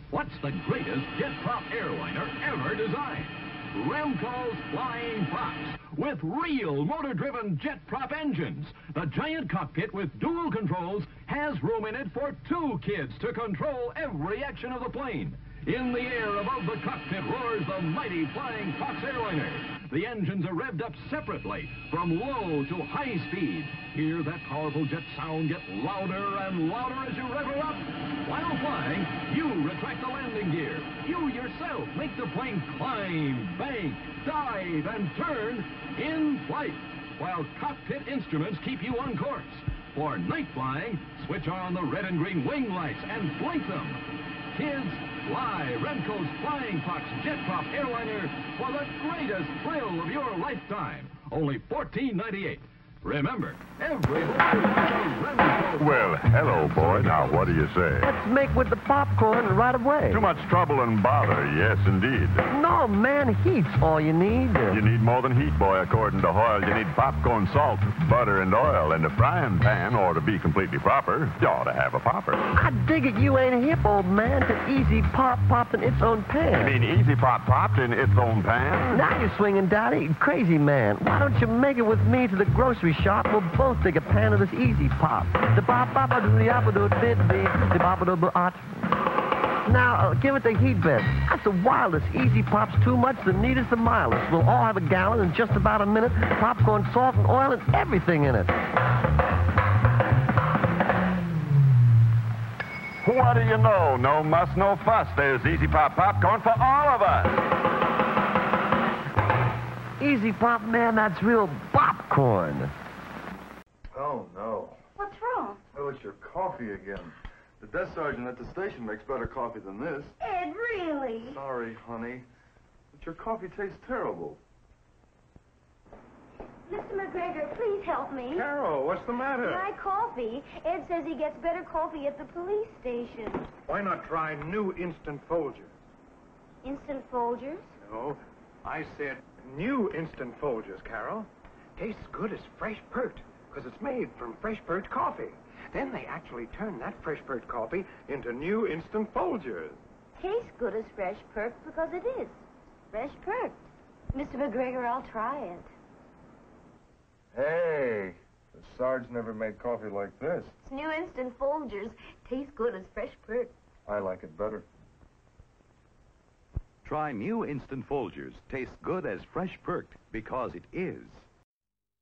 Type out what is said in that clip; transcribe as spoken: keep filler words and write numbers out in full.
What's the greatest jet prop airliner ever designed? Remco's Flying Fox, with real motor-driven jet prop engines. The giant cockpit with dual controls has room in it for two kids to control every action of the plane. In the air above the cockpit roars the mighty Flying Fox airliner. The engines are revved up separately from low to high speed. Hear that powerful jet sound get louder and louder as you rev her up. While flying, you retract the landing gear. You yourself make the plane climb, bank, dive, and turn in flight, while cockpit instruments keep you on course. For night flying, switch on the red and green wing lights and blink them. Kids, fly Remco's Flying Fox jet prop airliner for the greatest thrill of your lifetime. Only fourteen ninety-eight. Remember, every Remco. Well, hello, boy. Now, what do you say? Let's make with the popcorn right away. Too much trouble and bother, yes, indeed. No, man, heat's all you need. You need more than heat, boy, according to Hoyle. You need popcorn, salt, butter, and oil. And a frying pan, or to be completely proper, you ought to have a popper. I dig it you ain't hip, old man, to easy pop popped in its own pan. You mean easy pop popped in its own pan? Now you're swinging, Daddy. Crazy man. Why don't you make it with me to the grocery shop? We'll both take a pan of this easy pop. The pop pop a do the apple do did the pop a do art. Now uh, give it the heat bed. That's the wildest. Easy pop's too much. The neatest, the mildest. We'll all have a gallon in just about a minute. Popcorn, salt, and oil, and everything in it. What do you know? No muss, no fuss. There's Easy Pop popcorn for all of us. Easy Pop, man, that's real popcorn. Oh, no. What's wrong? Oh, it's your coffee again. The desk sergeant at the station makes better coffee than this. Ed, really? Sorry, honey. But your coffee tastes terrible. Mister McGregor, please help me. Carol, what's the matter? My coffee. Ed says he gets better coffee at the police station. Why not try new Instant Folgers? Instant Folgers? No, I said new Instant Folgers, Carol. Tastes good as fresh perked, because it's made from fresh perked coffee. Then they actually turn that fresh perked coffee into new Instant Folgers. Tastes good as fresh perked because it is. Fresh perked. Mister McGregor, I'll try it. Hey, the Sarge never made coffee like this. It's new Instant Folgers. Tastes good as fresh perked. I like it better. Try new Instant Folgers. Tastes good as fresh perked because it is.